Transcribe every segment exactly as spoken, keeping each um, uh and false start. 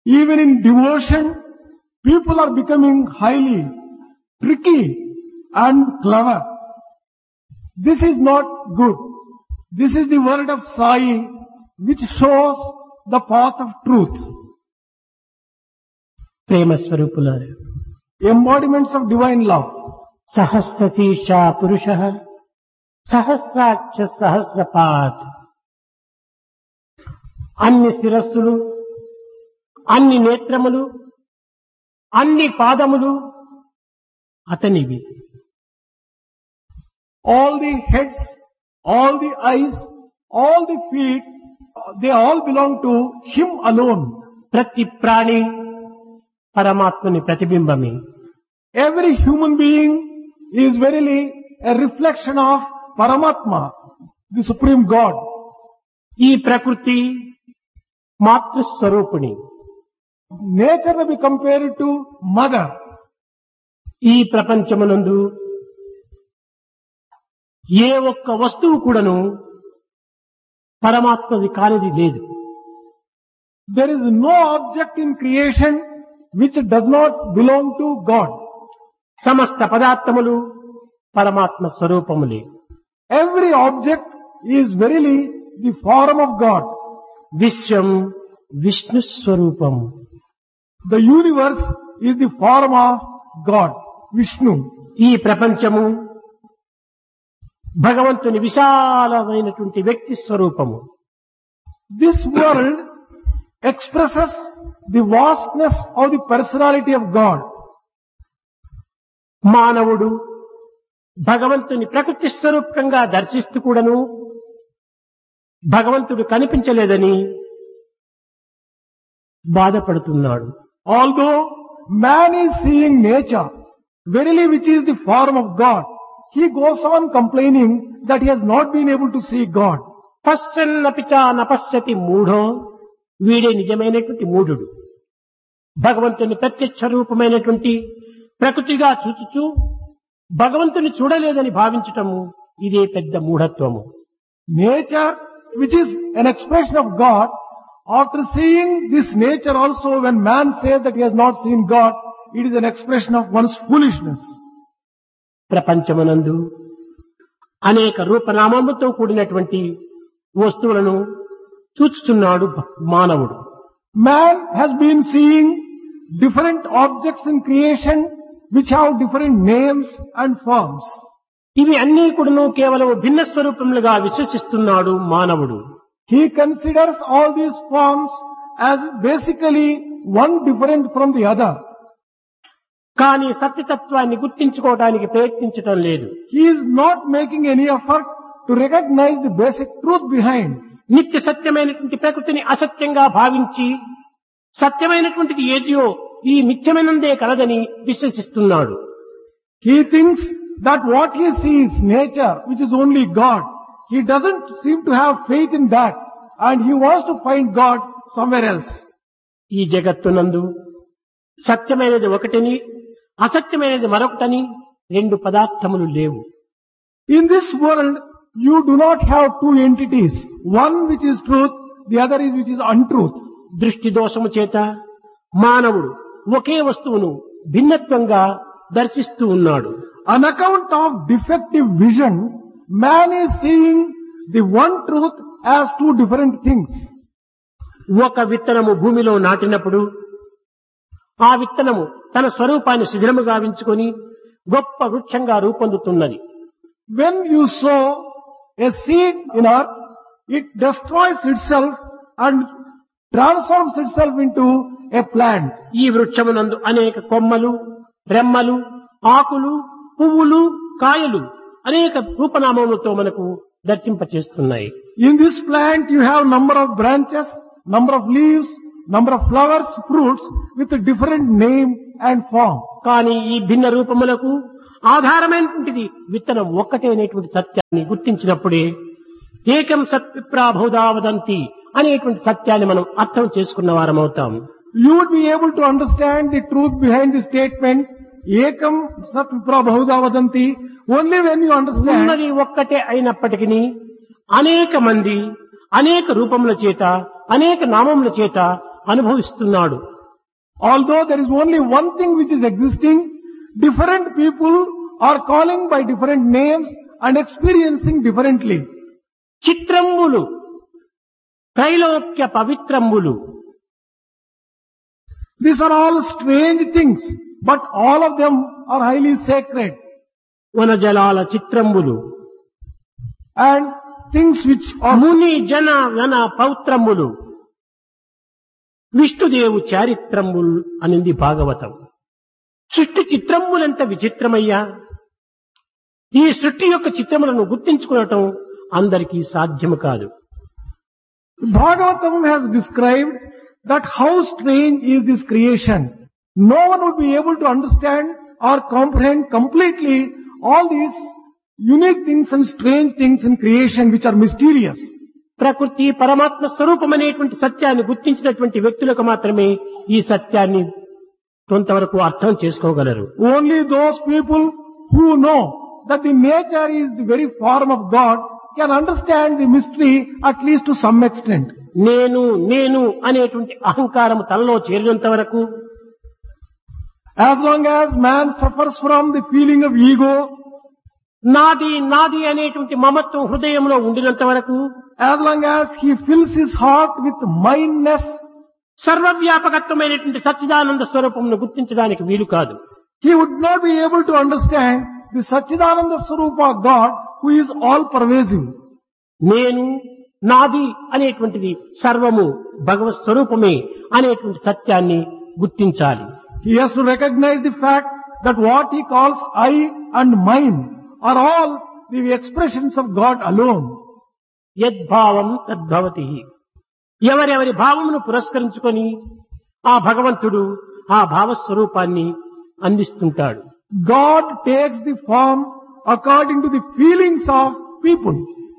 Even in devotion, people are becoming highly tricky and clever. This is not good. This is the word of Sai which shows the path of truth. Prema స్వరూపులారు, Embodiments of divine love. సహస్రశీర్ష పురుష సహస్రాక్ష సహస్రపాత్. అన్ని శిరస్సులు, అన్ని నేత్రములు, అన్ని పాదములు అతనివి. All the heads, all the eyes, all the feet, they all belong to Him alone. ప్రతి ప్రాణి పరమాత్మని ప్రతిబింబమే. Every human being is verily a reflection of Paramatma, the Supreme God. ఈ ప్రకృతి మాతృస్వరూపిణి. Nature may be compared to mother. ఈ ప్రపంచమునందు ఏ ఒక్క వస్తువు కూడాను పరమాత్మది కానిది లేదు. There is no object in creation which does not belong to God. సమస్త పదార్థములు పరమాత్మ స్వరూపములే. Every object is verily the form of God. విశ్వం విష్ణు స్వరూపం. The universe is the form of God, Vishnu. ఈ ప్రపంచము భగవంతుని విశాలమైనటువంటి వ్యక్తి స్వరూపము. This world expresses the vastness of the personality of God. మానవుడు భగవంతుని ప్రకృతి స్వరూపంగా దర్శిస్తూ కూడాను భగవంతుడు కనిపించలేదని బాధపడుతున్నాడు. Although man is seeing nature, verily which is the form of God, he goes on complaining that he has not been able to see God. పశ్యన్నపి చ నపశ్యతి మూఢో, వీడే నిజమైనటువంటి మూఢుడు. భగవంతుని ప్రత్యక్ష రూపమైనటువంటి ప్రకృతిగా చూచుచూ భగవంతుని చూడలేదని భావించటము ఇదే పెద్ద మూఢత్వము. Nature, which is an expression of God, after seeing this nature also, when man says that he has not seen God, it is an expression of one's foolishness. ప్రపంచమునందు అనేక రూపనామములతో కూడినటువంటి వస్తువులను చూచుచున్నాడు మానవుడు. Man has been seeing different objects in creation which have different names and forms. ఇవి అన్నీ కూడాను కేవలం భిన్న స్వరూపములుగా విశ్వసిస్తున్నాడు మానవుడు. He considers all these forms as basically one different from the other. కానీ సత్యతత్వాన్ని గుర్తించుకోవడానికి ప్రయత్నించటం లేదు. He is not making any effort to recognize the basic truth behind. నిత్య సత్యమైనటువంటి ప్రకృతిని అసత్యంగా భావించి సత్యమైనటువంటిది ఏదియో ఈ మిథ్యమైనందే కలదని విశ్వసిస్తున్నాడు. He thinks that what he sees, nature, which is only God, he doesn't seem to have faith in that, and he wants to find God somewhere else. ఈ జగత్తునందు సత్యమైనది ఒకటిని అసత్యమైనది మరొకటని రెండు పదార్థములు లేవు. In this world, you do not have two entities, one which is truth, the other is which is untruth. దృష్టి దోషము చేత మానవుడు ఒకే వస్తువును భిన్నత్వంగా దర్శిస్తూ ఉన్నాడు. On account of defective vision, man is seeing the one truth as two different things. ఒక విత్తనము భూమిలో నాటినప్పుడు ఆ విత్తనము తన స్వరూపాన్ని శిథిలము గావించుకొని గొప్ప వృక్షంగా రూపొందుతున్నది. When you sow a seed in earth, it destroys itself and transforms itself into a plant. ఈ వృక్షమునందు అనేక కొమ్మలు, రెమ్మలు, ఆకులు, పువ్వులు, కాయలు అనేక రూపనామములతో మనకు దర్శింపచేస్తున్నాయి. In this plant you have number of branches, number of leaves, number of flowers, fruits with a different name and form. కానీ ఈ భిన్న రూపములకు ఆధారమైనటువంటిది విత్తనం ఒక్కటే అనేటువంటి సత్యాన్ని గుర్తించినప్పుడే ఏకం సత్విప్రా బహుధా వదంతి అనేటువంటి సత్యాన్ని మనం అర్థం చేసుకున్న వారమవుతాం. You would be able to understand the truth behind the statement Ekam Sat Vipra Bahuda Vadanti only when you understand. ఉన్నది ఒక్కటే అయినప్పటికీ అనేక మంది అనేక రూపముల చేత అనేక నామముల చేత అనుభవిస్తున్నాడు. Although there is only one thing which is existing, different people are calling by different names and experiencing differently. చిత్రంబులు Trailokya పవిత్రంబులు. These are all strange things, but all of them are highly sacred. వనజలాల చిత్రంబులు And things which are ముని జన వన పౌత్రములు విష్ణుదేవు చారిత్రములు అనింది భాగవతం. సృష్టి చిత్రములంత విచిత్రమయ్యా. ఈ సృష్టి యొక్క చిత్రములను గుర్తించుకోవటం అందరికీ సాధ్యము కాదు. Bhagavatam has described that how strange is this creation. No one would be able to understand or comprehend completely all these unique things and strange things in creation which are mysterious. ప్రకృతి పరమాత్మ స్వరూపమనేటువంటి సత్యాన్ని గుర్తించినటువంటి వ్యక్తులకు మాత్రమే ఈ సత్యాన్ని కొంతవరకు అర్థం చేసుకోగలరు. Only those people who know that the nature is the very form of God can understand the mystery at least to some extent. నేను నేను అనేటువంటి అహంకారం తనలో చేరినంత వరకు, as long as man suffers from the feeling of ego, నాది నాది అనేటువంటి మమత్వం హృదయంలో ఉండినంత వరకు, as long as he fills his heart with mindness, సర్వవ్యాపకత్వమైనటువంటి Sachchidananda స్వరూపమును గుర్తించడానికి వీలు కాదు. he would not be able to understand the Satchidananda Swarupa God who is all pervasive. నేను నాది అనేటువంటిది సర్వము భగవత్ స్వరూపమే అనేటువంటి సత్యాన్ని గుర్తించాలి. He has to recognize the fact that what he calls I and mine are all the expressions of God alone. యద్భావం తద్భవతి. ఎవరెవరి భావమును పురస్కరించుకొని ఆ భగవంతుడు ఆ భావస్వరూపాన్ని అందిస్తుంటాడు. God takes the form according to the feelings of people.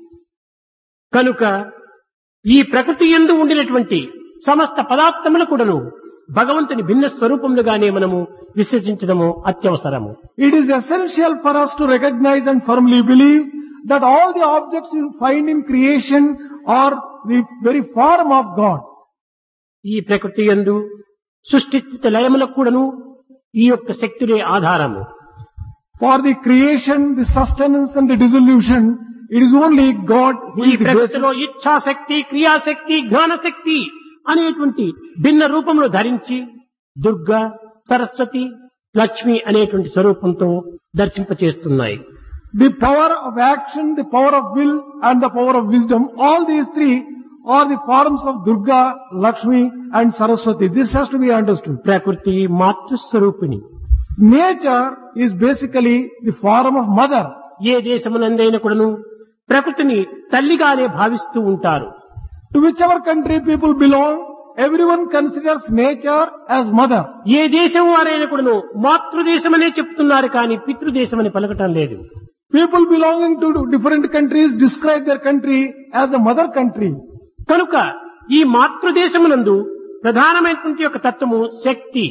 కనుక ఈ ప్రకృతి యందు ఉండినటువంటి సమస్త పదార్థములు కూడాను భగవంతుని భిన్న స్వరూపములుగానే మనము విశ్వసించడము అత్యవసరము. It is essential for us to recognize and firmly believe that all the objects you find in creation are the very form of God. ఈ ప్రకృతి యందు సృష్టి స్థితి లయములకు కూడాను ఈ యొక్క శక్తులే ఆధారము. For the creation, the sustenance and the dissolution, it is only God who ఈ is the ప్రకృతిలో basis. ఇచ్ఛాశక్తి, క్రియాశక్తి, జ్ఞానశక్తి అనేటువంటి భిన్న రూపములు ధరించి దుర్గా, సరస్వతి, లక్ష్మి అనేటువంటి స్వరూపంతో దర్శింపచేస్తున్నాయి. The power of action, the power of will and the power of wisdom, all these three are the forms of Durga, Lakshmi and Saraswati. This has to be understood. ప్రకృతి మాతృస్వరూపిణి. Nature is basically the form of mother. ఏ దేశమునందైనా కూడాను ప్రకృతిని తల్లిగానే భావిస్తూ ఉంటారు. To whichever country people belong, everyone considers nature as mother. ఏ దేశం వారైనా కూడాను మాతృదేశమనే చెప్తున్నారు కానీ పితృదేశమని పలకటం లేదు. People belonging to different countries describe their country as the mother country. కనుక ఈ మాతృదేశమునందు ప్రధానమైనటువంటి యొక్క తత్వము శక్తి.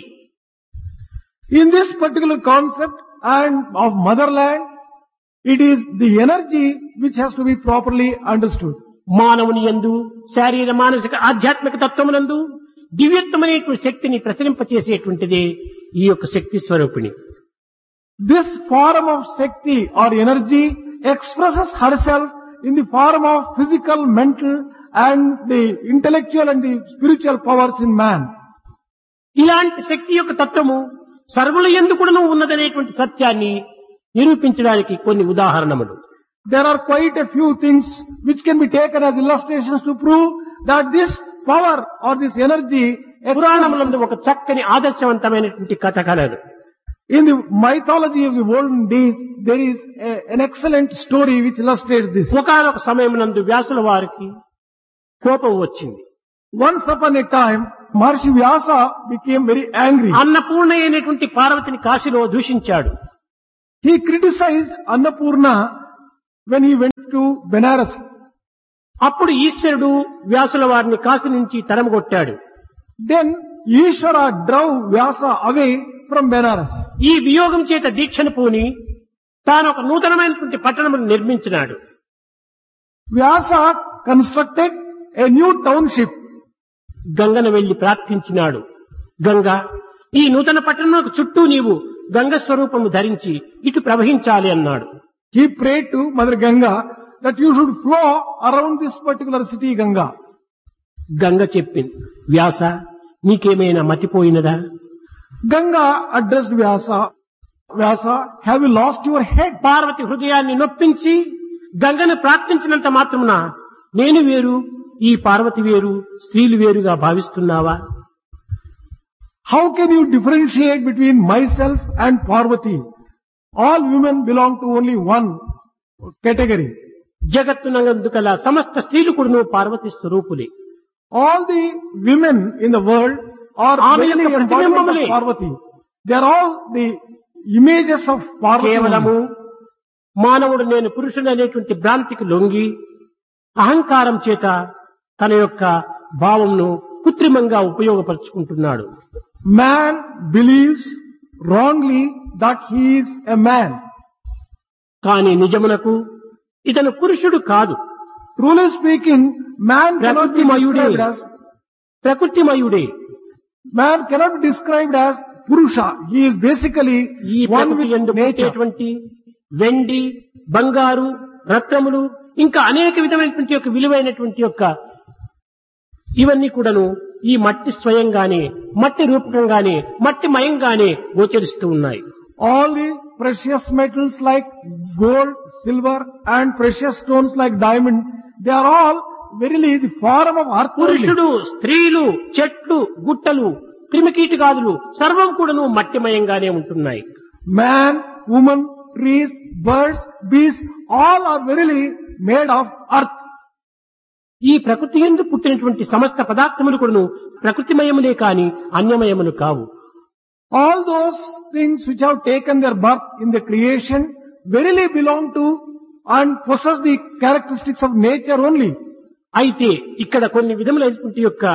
In this particular concept and of motherland, it is the energy which has to be properly understood. మానవుని యందు శారీర మానసిక ఆధ్యాత్మిక తత్వమునందు దివ్యత్వమైనటువంటి శక్తిని ప్రసరింపచేసేటువంటిదే ఈ యొక్క శక్తి స్వరూపిణి. This form of Shakti or energy expresses herself in the form of physical, mental and the intellectual and the spiritual powers in man. ఇలాంటి శక్తి యొక్క తత్వము సర్వుల యందు కూడాను ఉన్నదనేటువంటి సత్యాన్ని నిరూపించడానికి కొన్ని ఉదాహరణములు. There are quite a few things which can be taken as illustrations to prove that this power or this energy పురాణములందు ఒక చక్కని ఆదర్శవంతమైనటువంటి కథ కలదు. in the mythology of the olden days, there is a, an excellent story which illustrates this. ఒకానొక సమయమునందు వ్యాసుల వారికి కోపం వచ్చింది. Once upon a time, Maharishi Vyasa became very angry. Annapurna అయినటువంటి పార్వతిని కాశీలో దూషించాడు. He criticized Annapurna when he went to Benares. అప్పుడు ఈశ్వరుడు వ్యాసుల వారిని కాశీ నుంచి తరమగొట్టాడు. Then Ishvara drove Vyasa away from Benares. ఈ వియోగం చేత దీక్షను పూని తాను ఒక నూతనమైనటువంటి పట్టణమును నిర్మించినాడు. Vyasa constructed a new township. గంగను వెళ్లి ప్రార్థించినాడు. గంగ, ఈ నూతన పట్టణం చుట్టూ నీవు గంగ స్వరూపము ధరించి ఇటు ప్రవహించాలి అన్నాడు. He prayed to Mother Ganga that you should flow around this particular city Ganga. Ganga చెప్పింది, వ్యాస నీకేమైనా మతిపోయినదా? Ganga addressed Vyasa, Vyasa, have you lost your head? Parvati హృదయాన్ని నొప్పించి గంగను ప్రార్థించినంత మాత్రమున నేను వేరు, ఈ పార్వతి వేరు, స్త్రీలు వేరుగా భావిస్తున్నావా? How can you differentiate between myself and Parvati? All women belong to only one category. జగత్తునందుకల సమస్త స్త్రీలు కూడాను Parvati స్వరూపులే. All the women in the world are ఆమె really యొక్క embodiment ప్రతిబింబములే. of Parvati. They are all the images of Parvati. కేవలము మానవుడు నేను పురుషుడు అనేటువంటి భ్రాంతికి లొంగి అహంకారం చేత తన యొక్క భావంను కృత్రిమంగా ఉపయోగపరుచుకుంటున్నాడు. Man believes wrongly that he is a man. కానీ నిజమునకు ఇతను పురుషుడు కాదు, Truly speaking, man cannot be ప్రకృతిమయుడే. described as ప్రకృతిమయుడే. man cannot be described as Purusha. He is basically ఈ one ప్రకృతి with యందు nature. పుట్టేటువంటి వెండి, బంగారు, రత్నములు ఇంకా అనేక విధమైనటువంటి యొక్క విలువైనటువంటి యొక్క ఇవన్నీ కూడాను ఈ మట్టి స్వయంగానే, మట్టి రూపకంగానే, మట్టి మయంగానే గోచరిస్తూ ఉన్నాయి. All the precious metals like gold, silver and precious stones like diamond, they are all verily the form of earth. only. పురుషుడు, స్త్రీలు, చెట్లు, గుట్టలు, క్రిమికీటకాదులు సర్వం కూడాను మట్టిమయంగానే ఉంటున్నాయి. Man, woman, trees, birds, beasts, all are verily made of earth. ఈ ప్రకృతి యందు పుట్టినటువంటి సమస్త పదార్థములు కూడాను ప్రకృతిమయములే కాని అన్యమయములు కావు. All those things which have taken their birth in the creation verily belong to and possess the characteristics of nature only. అయితే ఇక్కడ కొన్ని విధములైనటువంటి యొక్క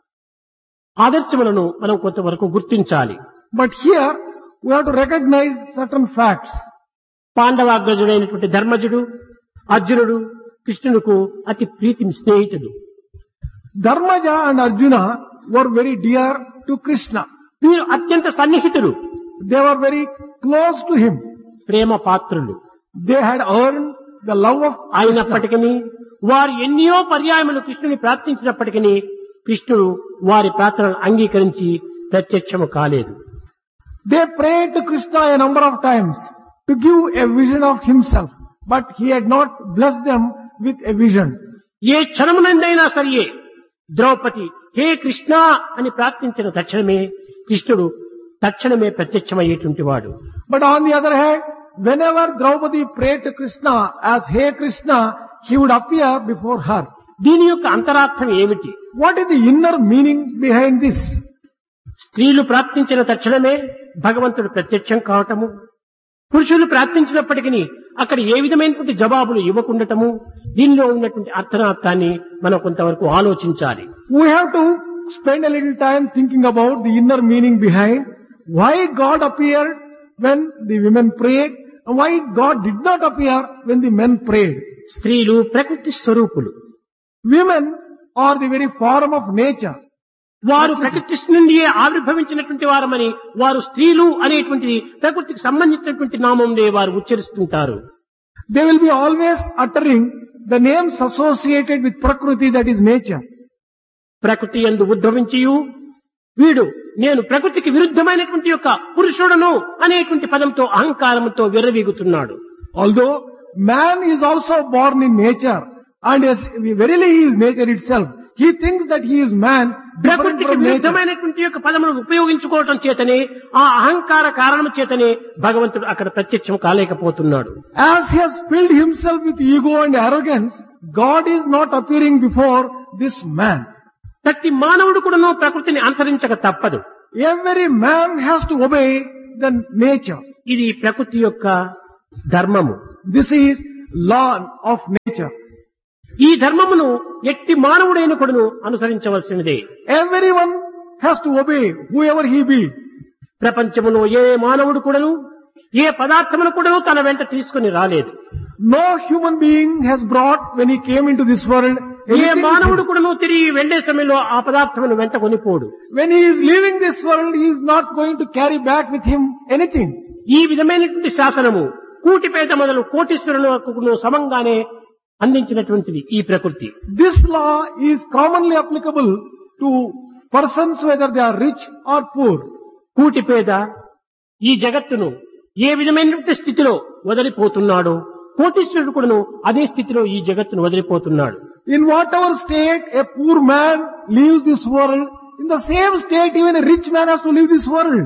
ఆదర్శములను మనం కొంతవరకు గుర్తించాలి. But here we have to recognize certain facts. పాండవాగ్రజుడైనటువంటి ధర్మజుడు అర్జునుడు కృష్ణుడుకు అతి ప్రీతి స్నేహితుడు. Dharmaja and Arjuna were very dear to Krishna. వీరు అత్యంత సన్నిహితులు, They were very close to him. ప్రేమ పాత్రులు. They had earned the love of Krishna. అయినప్పటికీ వారు ఎన్నో పర్యాయములు కృష్ణుని ప్రార్థించినప్పటికీ కృష్ణుడు వారి ప్రార్థనను అంగీకరించి ప్రత్యక్షము కాలేదు. They prayed to Krishna a number of times to give a vision of himself, but he had not blessed them with a vision. ఏ క్షణమునందైనా సరియే ద్రౌపది హే కృష్ణ అని ప్రార్థించిన తక్షణమే కృష్ణుడు తక్షణమే ప్రత్యక్షమయ్యేటువంటి వాడు. But on the other hand, whenever Draupadi prayed to Krishna as Hey Krishna, he would appear before her. దీని యొక్క అంతరార్థం ఏమిటి? What is the inner meaning behind this? స్త్రీలు ప్రార్థించిన తక్షణమే భగవంతుడు ప్రత్యక్షం కావటము, పురుషులు ప్రార్థించినప్పటికీ అక్కడ ఏ విధమైనటువంటి జవాబులు ఇవ్వకుండటము, దీనిలో ఉన్నటువంటి అర్థనార్థాన్ని మనం కొంతవరకు ఆలోచించాలి. We have to spend a little time thinking about the inner meaning behind why God appeared when the women prayed and why God did not appear when the men prayed. స్త్రీలు ప్రకృతి స్వరూపులు. Women are the very form of nature. వారు ప్రకృతి నుండియే ఆవిర్భవించినటువంటి వారమని వారు స్త్రీలు అనేటువంటిది ప్రకృతికి సంబంధించినటువంటి నామంలో వారు ఉచ్చరిస్తుంటారు. They will be always uttering the names associated with Prakriti, that is nature. ప్రకృతి యందు ఉద్భవించియు వీడు నేను ప్రకృతికి విరుద్ధమైనటువంటి యొక్క పురుషుడను అనేటువంటి పదంతో అహంకారంతో విర్రవీగుతున్నాడు. Although man is also born in nature and yes, verily he is nature itself. He thinks that he is man different ప్రకృతికి from nature. విరుద్ధమైనటువంటి యొక్క పదములను ఉపయోగించుకోవటం చేతనే ఆ అహంకార కారణం చేతనే భగవంతుడు అక్కడ ప్రత్యక్షం కాలేకపోతున్నాడు. As he has filled himself with ego and arrogance, God is not appearing before this man. ప్రతి మానవుడు కూడాను ప్రకృతిని అనుసరించక తప్పదు. Every man has to obey the nature. ఇది ప్రకృతి యొక్క ధర్మము. This is law of nature. ఈ ధర్మమును ఎట్టి మానవుడైన కూడాను అనుసరించవలసినదే. Everyone has to obey, whoever he be. ప్రపంచములో ఏ మానవుడు కూడాను ఏ పదార్థమును కూడాను తన వెంట తీసుకుని రాలేదు. No human being has brought, when he came into this world, A anything మానవుడు కూడాను తిరిగి వెళ్లే సమయంలో ఆ పదార్థమును వెంట కొనిపోడు. when he is leaving this world, he is not going to carry back with him anything. ఈ విధమైనటువంటి శాసనము కూటిపేట మొదలు కోటీశ్వరులకు సమంగానే అందించినటువంటిది ఈ ప్రకృతి. This law is commonly applicable to persons whether they are rich or poor. కూటిపేద ఈ జగత్తును ఏ విధమైనటువంటి స్థితిలో వదిలిపోతున్నాడో కోటీశ్వరుడు కూడాను అదే స్థితిలో ఈ జగత్తును వదిలిపోతున్నాడు. In whatever state a poor man leaves this world, in the same state even a rich man has to leave this world.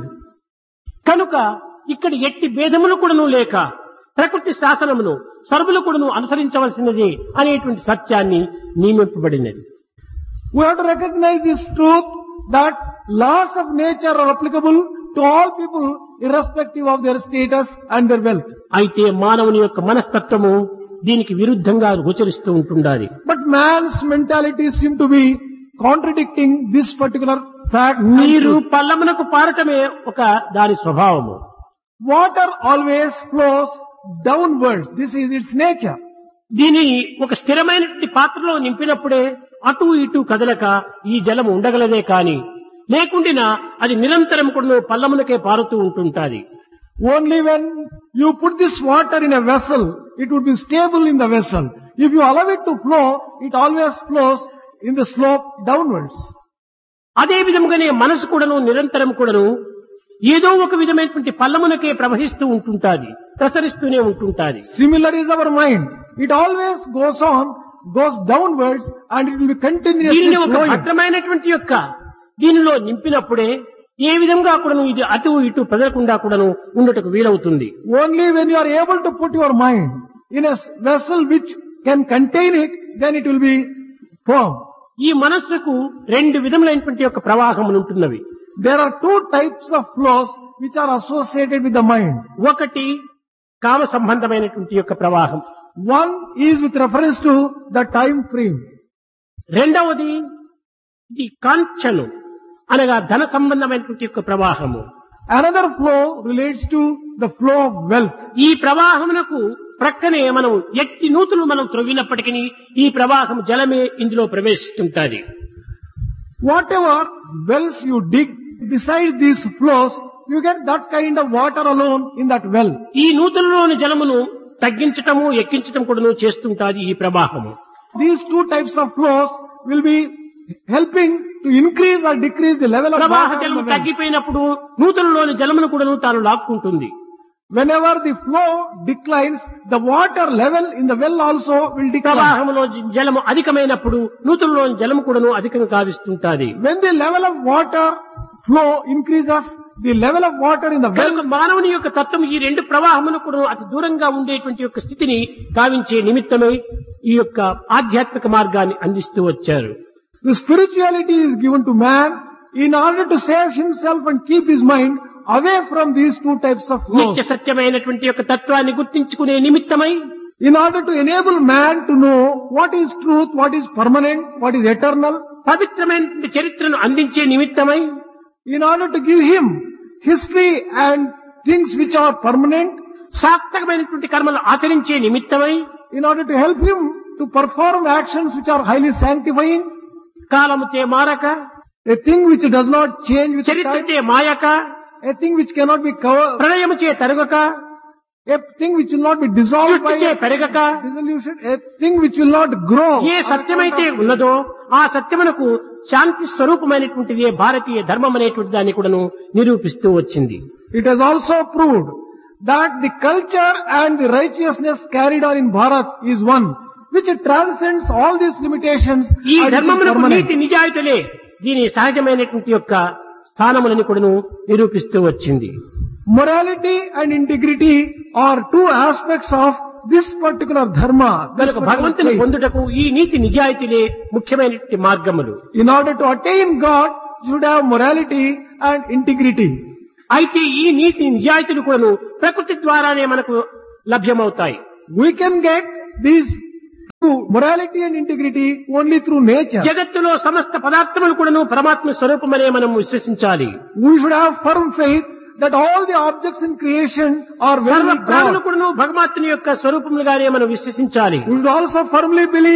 కనుక ఇక్కడ ఎట్టి భేదములు కూడాను లేక ప్రకృతి శాసనమును సర్వులు కూడాను అనుసరించవలసినది అనేటువంటి సత్యాన్ని నియమింపబడినది. We have to recognize this truth that laws of nature are applicable to all people irrespective of their status and their wealth. అయితే మానవుని యొక్క మనస్తత్వము దీనికి విరుద్ధంగా గోచరిస్తూ ఉంటుండాలి. But man's mentality seems to be contradicting this particular fact. నీరు పల్లమునకు పారటమే ఒక దాని స్వభావము. Water always flows downwards. This is its nature. దీని ఒక స్థిరమైనటువంటి పాత్రలో నింపినప్పుడే అటు ఇటు కదలక ఈ జలము ఉండగలదే కాని లేకుండినా అది నిరంతరం కూడా పల్లమునకే పారుతూ ఉంటుంటాది. Only when you put this water in a vessel, it would be stable in the vessel. If you allow it to flow, it always flows in the slope downwards. అదే విధముగానే మనసు కూడాను నిరంతరం కూడాను ఏదో ఒక విధమైనటువంటి పల్లమునకే ప్రవహిస్తూ ఉంటుంటాది, ప్రసరిస్తూనే ఉంటుంటాది. Similar is our mind. It always goes on, goes downwards, and it will be continuously దీనిని ఒక flowing. భద్రమైనటువంటి యొక్క దీనిలో నింపినప్పుడే ఏ విధంగా కూడాను ఇది అటు ఇటు పెదలకుండా కూడాను ఉండటకు వీలవుతుంది. Only when you are able to put your mind in a vessel which can contain it, then it will be firm. ఈ మనస్సుకు రెండు విధములైనటువంటి యొక్క ప్రవాహములు ఉంటున్నవి. There are two types of flows which are associated with the mind. ఒకటి కామ సంబంధమైనటువంటి యొక్క ప్రవాహం, One is with reference to the time frame. రెండవది ఇది కాంచను అనగా ధన సంబంధమైనటువంటి యొక్క ప్రవాహము. Another flow relates to the flow of wealth. ఈ ప్రవాహమునకు ప్రక్కనే మనం ఎట్టి నూతులు మనం త్రవ్వినప్పటికీ ఈ ప్రవాహం జలమే ఇందులో ప్రవేశిస్తుంటాది. Whatever wells you dig, besides these flows, you get that kind of water alone in that well. ఈ నూతులలోని జలమును తగ్గించటము ఎక్కించటం కూడాను చేస్తుంటాది ఈ ప్రవాహము. These two types of flows will be helping to increase or decrease the level of ప్రవాహ water in జలము the well. తగ్గిపోయినప్పుడు నూతులలోని జలమును కూడాను తాను లాక్కుంటుంది. Whenever the flow declines, the water level in the well also will decline. ప్రవాహములో జలము అధికమైనప్పుడు నూతులలోని జలము కూడాను అధికంగా కావిస్తుంటాది. When the level of water flow increases, the level of water in the well. కనుక మానవుని యొక్క తత్వం ఈ రెండు ప్రవాహములకు కూడా అతి దూరంగా ఉండేటువంటి యొక్క స్థితిని గావించే నిమిత్తమై ఈ యొక్క ఆధ్యాత్మిక మార్గాన్ని అందిస్తూ వచ్చారు. The spirituality is given to man in order to save himself and keep his mind away from these two types of flows. నిత్య సత్యమైనటువంటి యొక్క తత్వాన్ని గుర్తించుకునే నిమిత్తమై In order to enable man to know what is truth, what is permanent, what is eternal. పవిత్రమైనటువంటి చరిత్రను అందించే నిమిత్తమై In order to give him history and things which are permanent. సార్థకమైనటువంటి కర్మలు ఆచరించే నిమిత్తమై In order to help him to perform actions which are highly sanctifying. కాలముచే మారక, A thing which does not change with time. చరిత్రచే మాయక, A thing which cannot be covered. ప్రళయముచే తరగక, A thing which will not be dissolved by సృష్టిచే పెరగక, dissolution. A thing which will not grow. ఏ సత్యమైతే ఉన్నదో ఆ సత్యమునకు శాంతి స్వరూపమైనటువంటిది భారతీయ ధర్మం అనేటువంటి దాన్ని కూడాను నిరూపిస్తూ వచ్చింది. It has also proved that the culture and the righteousness carried on in Bharat is one, which transcends all these limitations. ఈ and is ధర్మమునకు permanent. నీతి నిజాయితీలే దీని సహజమైనటువంటి యొక్క స్థానములను కూడాను నిరూపిస్తూ వచ్చింది. Morality and integrity are two aspects of this particular dharma. this కనుక particular భగవంతుని faith. పొందుటకు ఈ నీతి నిజాయితీలే ముఖ్యమైనటువంటి మార్గములు. In order to attain God, you should have morality and integrity. అయితే ఈ నీతి నిజాయితీలు కూడాను ప్రకృతి ద్వారానే మనకు లభ్యమవుతాయి. We can get these two, morality and integrity, only through nature. జగత్తులో సమస్త పదార్థములు కూడాను పరమాత్మ స్వరూపమనే మనం విశ్వసించాలి. We should have firm faith that all the objects in creation are సర్వ very ప్రాణులు God. కూడాను భగవంతుని యొక్క స్వరూపములుగానే మనం విశ్వసించాలి. We should also firmly believe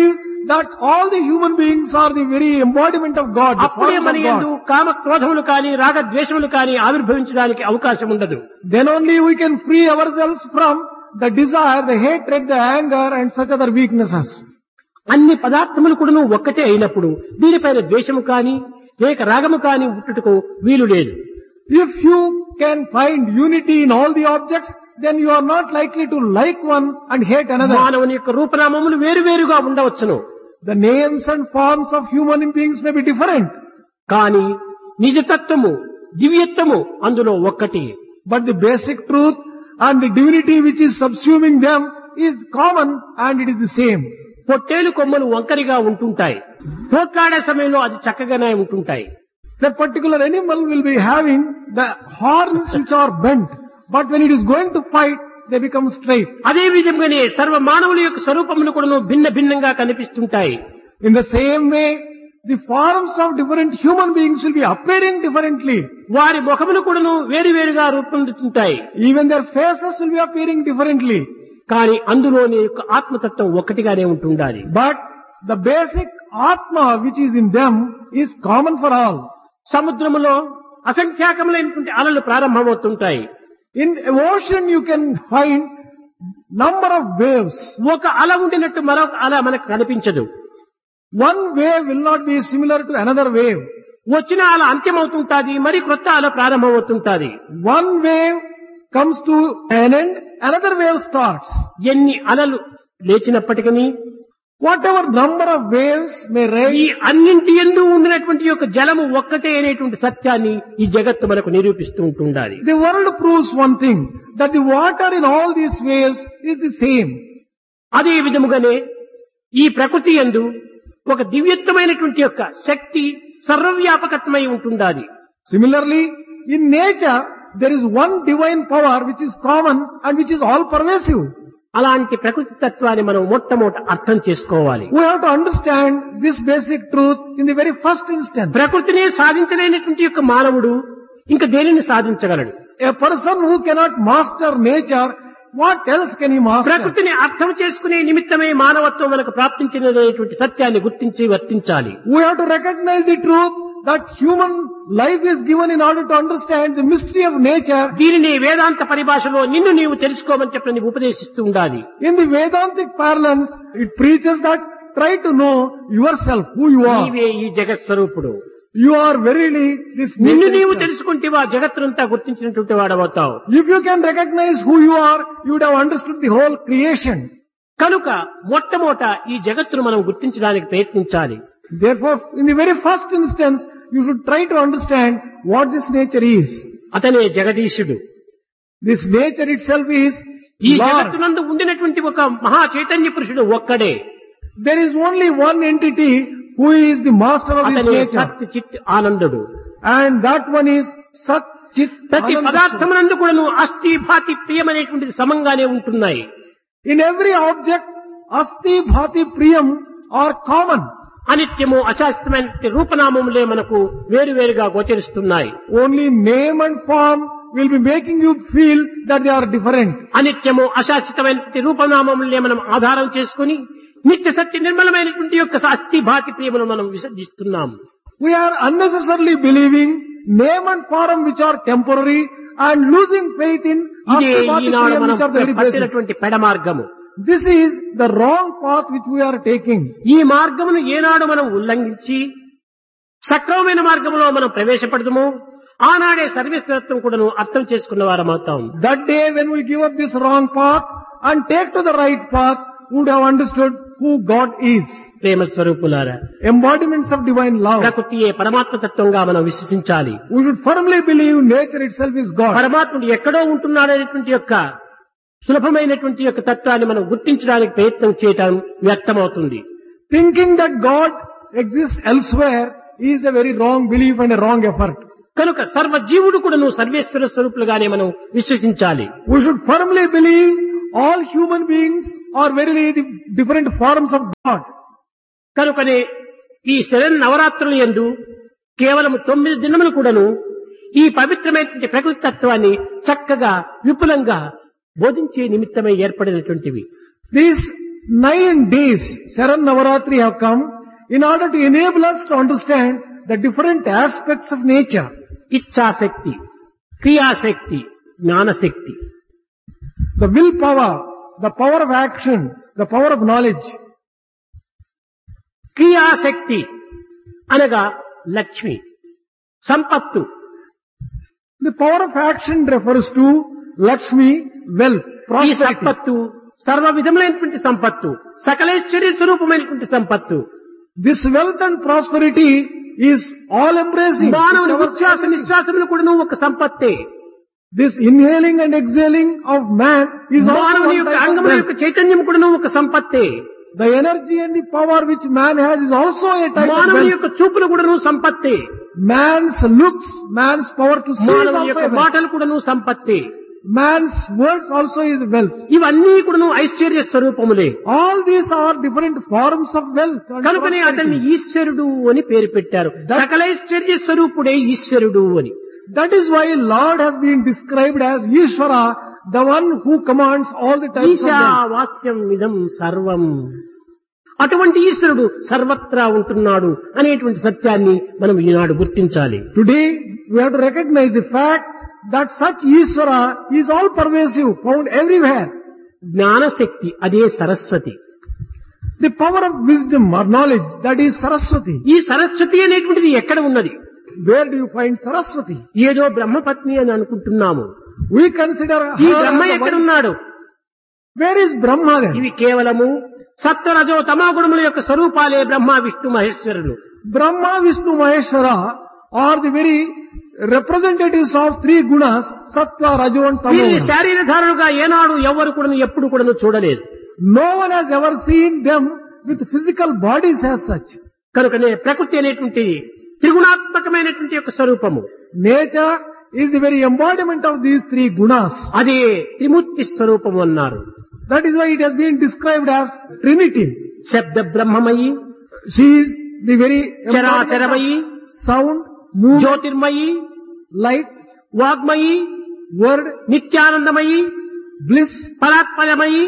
that all the human beings are the very embodiment of God, the అప్పుడే forms మన of యందు God. కామ క్రోధములు కానీ రాగ ద్వేషములు కానీ ఆవిర్భవించడానికి అవకాశం ఉండదు. Then only we can free ourselves from the desire, the hatred, the anger and such other weaknesses. అన్ని పదార్థములు కూడాను ఒక్కటే అయినప్పుడు దీనిపైన ద్వేషము కానీ లేక రాగము కానీ పుట్టుటకు వీలు లేదు. If you can find unity in all the objects, then you are not likely to like one and hate another. మానవుని యొక్క రూపనామములు వేరువేరుగా ఉండవచ్చును. The names and forms of human beings may be different, కానీ నిజతత్వము దివ్యత్వము అందులో ఒక్కటి. but the basic truth and the divinity which is subsuming them is common and it is the same. పొట్టేలు కొమ్మలు వంకరిగా ఉంటుంటాయి, పోట్లాడే సమయంలో అది చక్కగానే ఉంటుంటాయి. That particular animal will be having the horns which are bent, but when it is going to fight, they become straight. అదే విధంగానే సర్వ మానవుల యొక్క స్వరూపములు కూడా భిన్న భిన్నంగా కనిపిస్తుంటాయి. In the same way, the forms of different human beings will be appearing differently. వారి ముఖములు కూడాను వేరువేరుగా రూపొందుతుంటాయి. Even their faces will be appearing differently. కానీ అందులోని యొక్క ఆత్మతత్వం ఒక్కటిగానే ఉంటుండాలి. But the basic Atma which is in them is common for all. సముద్రములో అసంఖ్యాకములైనటువంటి అలలు ప్రారంభమవుతుంటాయి. In ocean you can find number of waves. ఒక అల ఉండినట్టు మరొక అల మనకు కనిపించదు. One wave will not be similar to another wave. వచ్చిన అల అంత్యమవుతుంటాది, మరి క్రొత్త అల ప్రారంభమవుతుంటాది. One wave comes to an end, another wave starts. ఎన్ని అలలు లేచినప్పటికీ Whatever number of waves may ఈ rise, అన్నింటి యందు ఉండినటువంటి యొక్క జలము ఒక్కటే అనేటువంటి సత్యాన్ని ఈ జగత్తు మనకు నిరూపిస్తూ ఉంటుండాలి. the world proves one thing, that the water in all these waves is the same. అదే విధముగానే ఈ ప్రకృతి యందు ఒక దివ్యత్వమైనటువంటి యొక్క శక్తి సర్వవ్యాపకత్వమై ఉంటుండాలి. Similarly, in nature, there is one divine power which is common and which is all pervasive. అలాంటి ప్రకృతి తత్వాన్ని మనం మొట్టమొదట అర్థం చేసుకోవాలి. We have to understand this basic truth in the very first instance. ప్రకృతిని సాధించలేనటువంటి యొక్క మానవుడు ఇంకా దేనిని సాధించగలడు? A person who cannot master nature, what else can he master? ప్రకృతిని అర్థం చేసుకునే నిమిత్తమే మానవత్వం మనకు ప్రాప్తించినటువంటి సత్యాన్ని గుర్తించి వర్తించాలి. We have to recognize the truth that human life is given in order to understand the mystery of nature. దీనిని వేదాంత పరిభాషలో నిన్ను నీవు తెలుసుకోమని చెప్పని ఉపదేశిస్తూ ఉండాలి. In the Vedantic parlance, it preaches that try to know yourself, who you are. నీవే ఈ జగత్ స్వరూపుడు. You are verily this నిన్ను nature నీవు itself. తెలుసుకుంటేవా జగత్తునంతా గుర్తించినటువంటి వాడవుతావు. If you can recognize who you are, you would have understood the whole creation. కనుక మొట్టమొదట ఈ జగత్తును మనం గుర్తించడానికి ప్రయత్నించాలి. Therefore, in the very first instance, you should try to understand what this nature is. అతనే జగదీశుడు. This nature itself is ఈ Lord. జగత్తునందు ఉండినటువంటి ఒక మహా చైతన్య పురుషుడు ఒక్కడే. There is only one entity who is the master of this అతనే nature. సత్ చిత్ ఆనందుడు. And that one is Sat Chit ప్రతి Ananda. పదార్థమునందు కూడాను అస్థి భాతి ప్రియమనేటువంటిది సమంగానే ఉంటున్నాయి. In every object, Asti Bhati Priyam are common. అనిత్యము అశాశ్వతమైన రూపనామములే మనకు వేరువేరుగా గోచరిస్తున్నాయి. Only name and form will be making you feel that they are different. అనిత్యము అశాశ్వతమైన రూపనామములే మనం ఆధారం చేసుకుని నిత్య సత్య నిర్మలమైనటువంటి యొక్క అస్థి భాతి ప్రియమును మనం విసర్జిస్తున్నాము. We are unnecessarily believing name and form which are temporary and losing faith in ఇదే Asti Bhati ఈనాడు Priyam మనం which are the very basis. పట్టినటువంటి పెడ మార్గము. This is the wrong path which we are taking. ఈ మార్గమును ఏనాడు మనం ఉల్లంఘించి సక్రమమైన మార్గంలో మనం ప్రవేశపడదము ఆనాడే సర్వేశ్వరత్వం కూడాను అర్థం చేసుకున్న వారమవుతాం. That day when we give up this wrong path and take to the right path, we would have understood who God is. ప్రేమ స్వరూపులారా, Embodiments of divine love. ప్రకృతియే పరమాత్మ తత్వంగా మనం విశ్వసించాలి. We should firmly believe nature itself is God. పరమాత్ముడు ఎక్కడో ఉంటున్నాడనేటువంటి యొక్క సులభమైనటువంటి యొక్క తత్వాన్ని మనం గుర్తించడానికి ప్రయత్నం చేయటం వ్యర్థమవుతుంది. Thinking that God exists elsewhere is a very wrong belief and a wrong effort. కనుక సర్వజీవుడు కూడాను సర్వేశ్వర స్వరూపులుగానే మనం విశ్వసించాలి. We should firmly believe all human beings are verily the different forms of God. కనుకనే ఈ శరణ్ నవరాత్రుల యందు కేవలం తొమ్మిది దినములు కూడాను ఈ పవిత్రమైనటువంటి ప్రకృతి తత్వాన్ని చక్కగా విపులంగా బోధించే నిమిత్తమై ఏర్పడినటువంటివి. These nine days, Sharan Navaratri have come in order to enable us to understand the different aspects of nature. ఇచ్ఛాశక్తి, క్రియాశక్తి, జ్ఞానశక్తి. The willpower, the power of action, the power of knowledge. క్రియాశక్తి అనగా Lakshmi, సంపత్తు. The power of action refers to Lakshmi, wealth, ఈ prosperity. సంపత్తు సర్వ విధములైనటువంటి సంపత్తు, సకలైశ్వర్య స్వరూపమైనటువంటి సంపత్తు. This wealth and prosperity is all embracing. మానవుని ఉచ్ఛ్వాస నిశ్వాసములు కూడా ఒక సంపత్తే. This inhaling and exhaling of man is also మానవుని one యొక్క type of అంగముల wealth. యొక్క చైతన్యం కూడా ఒక సంపత్తే. The energy and the power which man has is also a type of మానవుని wealth. యొక్క చూపులు కూడా సంపత్తే. Man's looks, man's power to see is మానవుని also యొక్క a wealth. మాటలు కూడా సంపత్తే. Man's words also is wealth. ఇవన్నీ కూడా Aishwarya స్వరూపములే. All these are different forms of wealth. and కనుకనే అతన్ని prosperity. ఈశ్వరుడు అని పేరు పెట్టారు. సకలైశ్వర్య స్వరూపుడే ఈశ్వరుడు అని. That is why Lord has been described as Ishvara, the one who commands all the types of wealth. ఈశావాస్యం ఇదం సర్వం. అటువంటి ఈశ్వరుడు సర్వత్రా ఉంటున్నాడు అనేటువంటి సత్యాన్ని మనం ఈనాడు గుర్తించాలి. Today, we have to recognize the fact that such Ishvara is all pervasive, found everywhere. జ్ఞానశక్తి అదే Saraswati. The power of wisdom or knowledge, that is Saraswati. ఈ సరస్వతి అనేటువంటిది ఎక్కడ ఉన్నది? Where do you find Saraswati? ఏదో బ్రహ్మపత్ని అని అనుకుంటున్నాము. We consider her ఈ as బ్రహ్మ the one- ఎక్కడున్నాడు? Where is Brahma then? ఇవి కేవలము సత్వరజో తమో గుణముల యొక్క స్వరూపాలే Brahma Vishnu మహేశ్వరులు. Brahma, Vishnu, Maheshwara are the very representatives of three gunas, Sattva, Rajo and వీరిని Tamo. శారీరధారులుగా ఏనాడు ఎవరు కూడా ఎప్పుడు కూడా చూడలేదు. No one has ever seen them with physical bodies as such. కనుకనే ప్రకృతి అనేటువంటి త్రిగుణాత్మకమైనటువంటి యొక్క స్వరూపము. Nature is the very embodiment of these three gunas. అదే త్రిమూర్తి స్వరూపము అన్నారు. That is why it has been described as Trinity. శబ్ద బ్రహ్మమయి, She is the very embodiment చరాచరమయి, of sound, movement, Jyotirmayi, light, వాగ్మయి, word, నిత్యానందమయి, bliss, పరాత్పరమయి,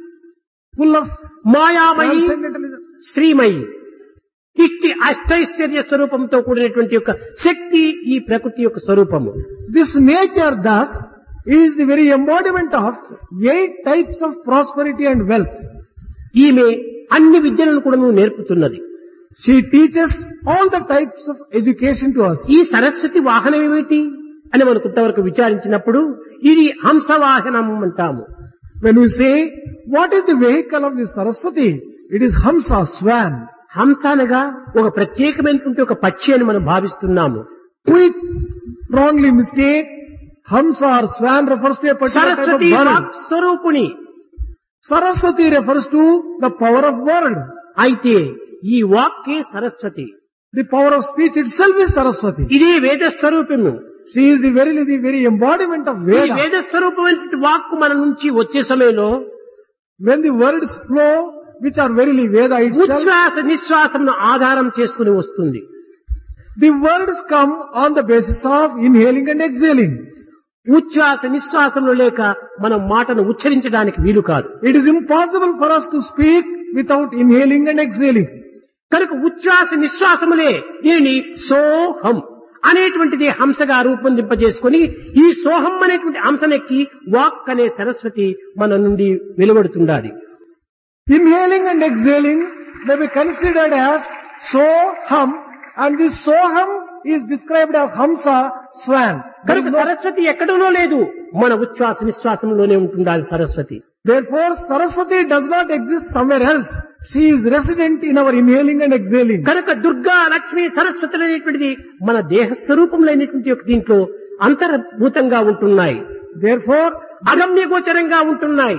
full of మాయామయి, transcendentalism. Srimayi. ఇట్టి అష్టైశ్వర్య స్వరూపంతో కూడినటువంటి యొక్క శక్తి ఈ ప్రకృతి యొక్క స్వరూపము. This nature thus is the very embodiment of eight types of prosperity and wealth. ఈమె అన్ని విద్యలను కూడా నేర్పుతున్నది. She teaches all the types of education to us. ఈ సరస్వతి వాహనం ఏమిటి అని మనం కొంతవరకు విచారించినప్పుడు ఇది హంసవాహనం అంటాము. When we say, what is the vehicle of the Saraswati? It is Hamsa, swan. హంస అనగా ఒక ప్రత్యేకమైనటువంటి ఒక పక్షి అని మనం భావిస్తున్నాము. We wrongly mistake Hamsa or swan refers to a particular type of Saraswati bird. Walk స్వరూపుని. Saraswati refers to the power of word. అయితే ఈ వాక్కే Saraswati. The power of speech itself is Saraswati. ఇదే వేద స్వరూపము. She is the very, the very embodiment of ఈ Veda. వేద స్వరూపమైనటువంటి వాక్కు మన నుంచి వచ్చే సమయంలో When the words flow, which are verily Veda itself, ఉచ్ఛ్వాస నిశ్వాసమును ఆధారం చేసుకుని వస్తుంది. the words come on the basis of inhaling and exhaling. ఉచ్ఛ్వాస నిశ్వాసములు లేక మనం మాటను ఉచ్చరించడానికి వీలు కాదు. It is impossible for us to speak without inhaling and exhaling. కనుక ఉచ్ఛ్వాస నిశ్వాసములే దీనిని సోహం అనేటువంటిది హంసగా రూపొందింపజేసుకొని ఈ సోహం అనేటువంటి హంసనెక్కి వాక్ అనే సరస్వతి మన నుండి వెలువడుతుండాలి. Inhaling and exhaling may be considered as soham, and this soham is described as Hamsa, swan. There కనుక is no- సరస్వతి ఎక్కడనో లేదు, మన ఉచ్ఛ్వాస నిశ్వాసంలోనే ఉంటుండాలి Saraswati. Therefore, Saraswati does not exist somewhere else. She is resident in our inhaling and exhaling. కనుక దుర్గా లక్ష్మి సరస్వతులు అనేటువంటిది మన దేహ స్వరూపంలోనేటువంటి యొక్క దీంట్లో అంతర్భూతంగా ఉంటున్నాయి. Therefore, అగమ్య గోచరంగా ఉంటున్నాయి.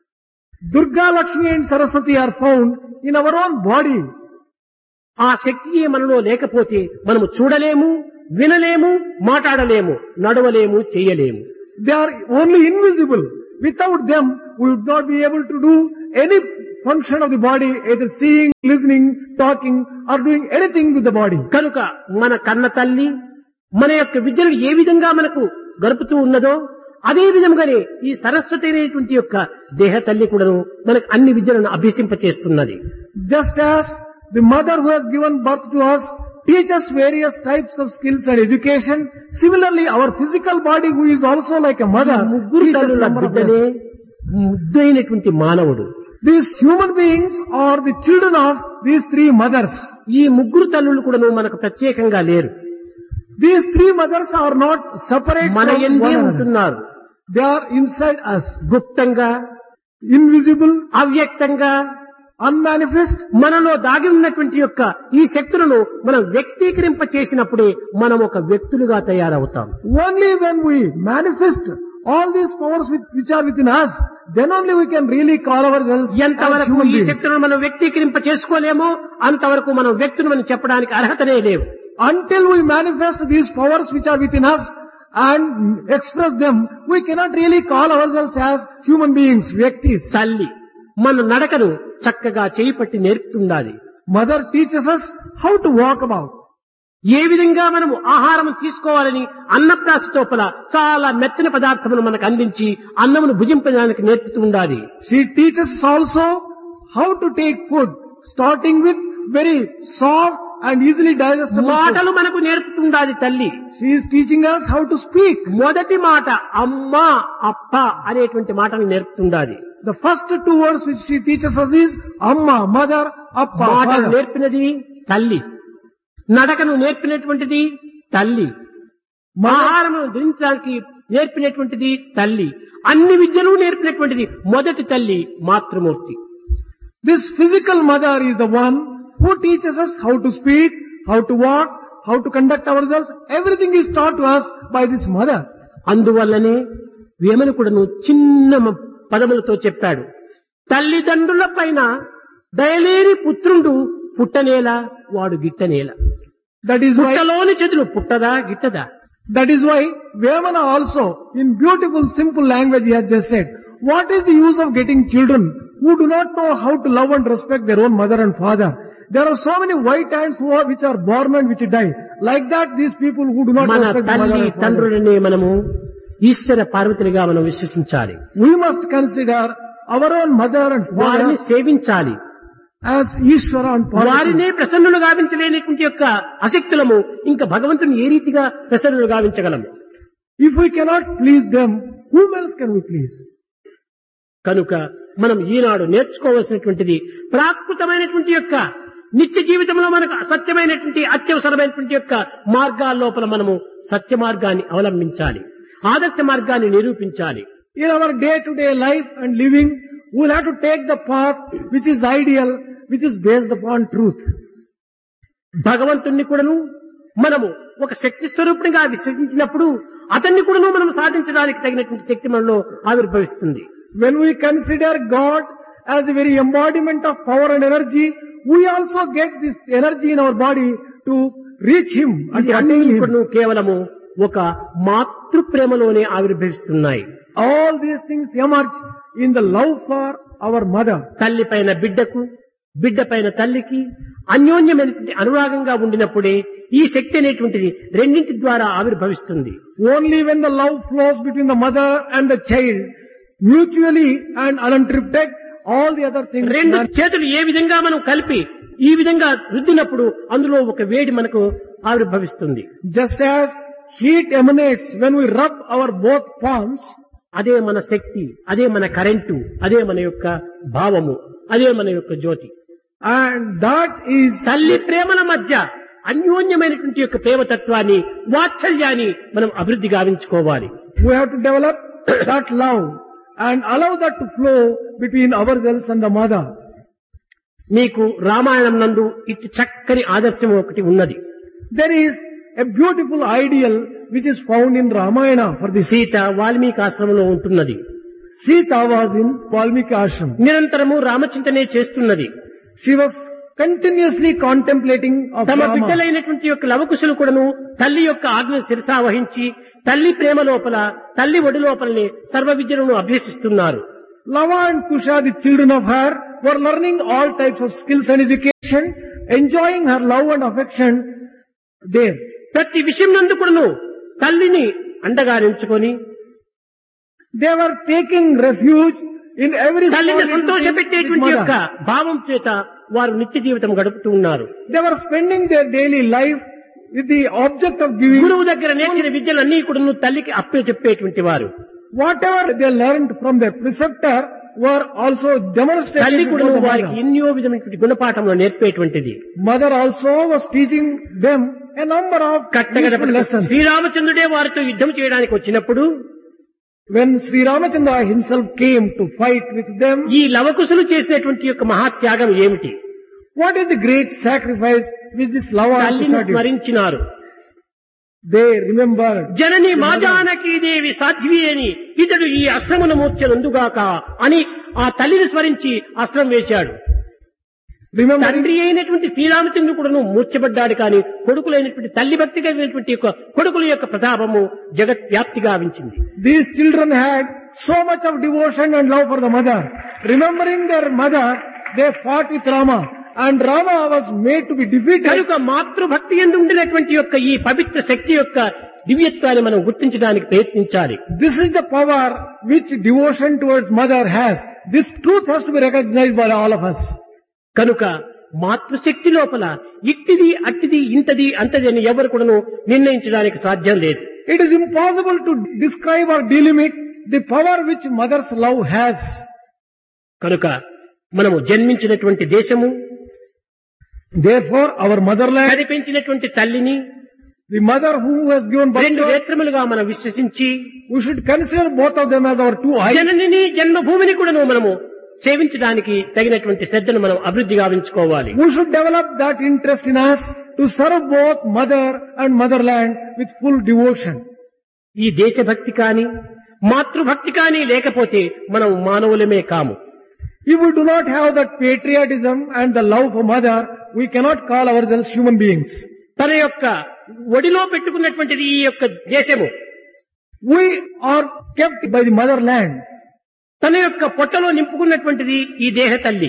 Durga, Lakshmi and Saraswati are found in our own body. ఆ శక్తి మనలో లేకపోతే మనము చూడలేము, వినలేము, మాట్లాడలేము, నడవలేము, చేయలేము. They are only invisible. Without them, we would not be able to do any function of the body, either seeing, listening, talking, or doing anything with the body. కనుక మన కన్న తల్లి మన యొక్క విద్యను ఏ విధంగా మనకు గడుపుతూ ఉన్నదో అదే విధంగానే ఈ సరస్వతి అనేటువంటి యొక్క దేహ తల్లి కూడాను మనకు అన్ని విద్యలను అభ్యసింపచేస్తున్నది. Just as the mother who has given birth to us teaches various types of skills and education, similarly our physical body who is also like a mother ముగ్గురు teaches తల్లుల number of బిడ్డనే lessons. ముద్దైనటువంటి మానవుడు. These human beings are the children of these three mothers. ఈ ముగ్గురు తల్లులు కూడాను మనకు ప్రత్యేకంగా లేరు. These three mothers are not separate మన from ఎందే one another. ఉంటున్నారు. They are inside us, గుప్తంగా, invisible, అవ్యక్తంగా, unmanifest. మనలో దాగి ఉన్నటువంటి యొక్క ఈ శక్తులను మనం వ్యక్తీకరింప చేసినప్పుడే మనం ఒక వ్యక్తులుగా తయారవుతాం. Only when we manifest all these powers which, which are within us, then only we can really call ourselves as ఎంతవరకు human ఈ beings. శక్తులను మనం వ్యక్తీకరింప చేసుకోలేమో అంతవరకు మనం వ్యక్తులు మనం చెప్పడానికి అర్హతనే లేవు. Until we manifest these powers which are within us and express them, we cannot really call ourselves as human beings, vyaktis. తల్లి మన నడకను చక్కగా చేయి పట్టి నేర్పుతుండాలి. Mother teaches us how to walk about. ఏ విధంగా మనము ఆహారం తీసుకోవాలని అన్నప్రాసతోపల చాలా మెత్తని పదార్థమును మనకు అందించి అన్నమును భుజింపడానికి నేర్పుతూ ఉండాలి. She teaches us also how to take food, starting with very soft and easily digestible food. మాటలు మనకు నేర్పుతుండాలి తల్లి. She is teaching us how to speak. మొదటి మాట అమ్మా అప్ప అనేటువంటి మాటను నేర్పుతుండాలి. The first two words which she teaches us is Amma, mother, Appa, మాటలు father. నేర్పినది తల్లి, నడకను నేర్పినటువంటిది తల్లి, ఆహారము ధరించడానికి నేర్పినటువంటిది తల్లి, అన్ని విద్యలు నేర్పినటువంటిది మొదటి తల్లి మాతృమూర్తి. This physical mother is the one who teaches us how to speak, how to walk, how to conduct ourselves. Everything is taught to us by this mother. అందువల్లనే వేమను కూడాను చిన్న మ- పదములతో చెప్పాడు. తల్లిదండ్రుల పైన దయలేని పుత్రుడు పుట్టనేలా వాడు గిట్టనేల. That is why, పుట్టలోని చెదులు పుట్టదా గిట్టదా. that is why Vemana also, in beautiful simple language, he has just said, what is the use of getting children who do not know how to love and respect their own mother and father? There are so many white ants who are, which are born and which die. Like that, these people who do not మన respect mother తల్లి and father. తండ్రులని మనము ఈశ్వర పార్వతులుగా మనం విశ్వసించాలి. We must consider our own mother and వారిని father సేవించాలి. as Ishvara and Parvati. వారినే ప్రసన్నులు గావించలేనిటువంటి యొక్క అశక్తులము ఇంకా భగవంతుని ఏ రీతిగా ప్రసన్నులు గావించగలము. If we cannot please them, whom else can we please? కనుక మనం ఈనాడు నేర్చుకోవలసినటువంటిది ప్రాకృతమైనటువంటి యొక్క నిత్య జీవితంలో మనకు సత్యమైనటువంటి అత్యవసరమైనటువంటి యొక్క మార్గాల లోపల మనము సత్య మార్గాన్ని అవలంబించాలి, ఆదర్శ మార్గాన్ని నిరూపించాలి. In our day-to-day life and living, we will have to take the path which is ideal, which is based upon truth. భగవంతుణ్ణి కూడాను మనము ఒక శక్తి స్వరూపునిగా విశ్వసించినప్పుడు అతన్ని కూడాను మనం సాధించడానికి తగినటువంటి శక్తి మనలో ఆవిర్భవిస్తుంది. When we consider God as the very embodiment of power and energy, we also get this energy in our body to reach Him and అది to అన్ని attain Him. కూడాను కేవలము ఒక మాతృ ప్రేమలోనే ఆవిర్భవిస్తున్నాయి. All these things emerge in the love for our mother. తల్లి పైన బిడ్డకు, బిడ్డ పైన తల్లికి అన్యోన్యమైనటువంటి అనురాగంగా ఉండినప్పుడే ఈ శక్తి అనేటువంటిది రెండింటి ద్వారా ఆవిర్భవిస్తుంది. Only when the love flows between the mother and the child, mutually and uninterrupted, all the other things. రెండు చేతులు ఏ విధంగా మనం కలిపి ఈ విధంగా రుద్దినప్పుడు అందులో ఒక వేడి మనకు ఆవిర్భవిస్తుంది. Just as heat emanates when we rub our both palms, అదే మన శక్తి, అదే మన కరెంటు, అదే మన యొక్క భావము, అదే మన యొక్క జ్యోతి. and that is తల్లి ప్రేమల మధ్య అన్యోన్యమైనటువంటి యొక్క ప్రేమతత్వాన్ని, వాత్సల్యాన్ని మనం అభివృద్ధి గావించుకోవాలి. we have to develop that love and allow that to flow between ourselves and the mother. మీకు రామాయణం నందు ఇటు చక్కని ఆదర్శం ఒకటి ఉన్నది. There is a beautiful ideal which is found in Ramayana for this. Sita Valmiki ఆశ్రమంలో ఉంటున్నది. Sita was in Valmiki ashram. నిరంతరము రామచింతనే చేస్తున్నది. She was continuously contemplating of తమ Rama. బిడ్డలైనటువంటి యొక్క లవకుశులు కూడాను తల్లి యొక్క ఆజ్ఞ శిరసా వహించి తల్లి ప్రేమ లోపల, తల్లి ఒడి లోపలనే సర్వ విద్యలను అభ్యసిస్తున్నారు. Lava and Kusha, the children of her, were learning all types of skills and education, enjoying her love and affection there. ప్రతి విషయం నందు కూడాను తల్లిని అండగా నించుకొని They were taking refuge in every తల్లిని small little సంతోషపెట్టేటువంటి thing with యొక్క mother. భావం చేత వారు నిత్య జీవితం గడుపుతూ ఉన్నారు. They were spending their daily life with the object of giving. గురువు దగ్గర నేర్చిన విద్యలన్నీ కూడా తల్లికి అప్పే చెప్పేటువంటి వారు. Whatever they learned from their preceptor were also demonstrated తల్లి కూడా before the వారికి mother. ఎన్నో విధమైనటువంటి గుణపాఠంలో నేర్పేటువంటిది. Mother also was teaching them a number of కట్టగడ useful lessons. శ్రీరామచంద్రుడే వారితో యుద్ధం చేయడానికి వచ్చినప్పుడు When Sri Ramachandra himself came to fight with them, ఈ లవకుశులు చేసినటువంటి యొక్క మహాత్యాగం ఏమిటి? what is the great sacrifice which this Lava తల్లిని did? స్మరించినారు. They remembered. జనని మాజానకీ దేవి సాధ్వి అని ఇతడు ఈ అస్త్రమును మూర్ఛనందుగాక అని ఆ తల్లిని స్మరించి అస్త్రం వేశాడు. Remembering, తండ్రి అయినటువంటి శ్రీరామచంద్రుడు కూడాను మూర్ఛపడ్డాడు కానీ కొడుకులైనటువంటి తల్లి భక్తి కలిగినటువంటి యొక్క కొడుకుల యొక్క ప్రతాపము జగత్ వ్యాప్తిగా ఆవించింది. these children had so much of devotion and love for the mother. Remembering their mother, they fought with Rama. And Rama was made to be defeated. కనుక మాతృభక్తి యందు ఉండినటువంటి యొక్క ఈ పవిత్ర శక్తి యొక్క దివ్యత్వాన్ని మనం గుర్తించడానికి ప్రయత్నించాలి. This is the power which devotion towards mother has. This truth has to be recognized by all of us. కనుక మాతృశక్తి లోపల ఇట్టిది అట్టిది ఇంతది అంతది అని ఎవరు కూడాను నిర్ణయించడానికి సాధ్యం లేదు. It is impossible to describe or delimit the power which mother's love has. కనుక మనము జన్మించినటువంటి దేశము, Therefore, our motherland, కనిపించినటువంటి తల్లిని the mother who has given birth రెండు to us, నేత్రములుగా మనం విశ్వసించి we should consider both of them as our two eyes. జననిని జన్మభూమిని కూడాను మనము సేవించడానికి తగినటువంటి శ్రద్ధను మనం అభివృద్ధి గావించుకోవాలి. We should develop that interest in us to serve both mother and motherland with full devotion. ఈ దేశభక్తి కాని మాతృభక్తి కాని లేకపోతే మనం మానవులమే కాము. If we do not have that patriotism and the love for mother, we cannot call ourselves human beings. తన యొక్క ఒడిలో పెట్టుకున్నటువంటిది ఈ యొక్క దేశము, We are kept by the motherland. తన యొక్క పొట్టలో నింపుకున్నటువంటిది ఈ దేహ తల్లి.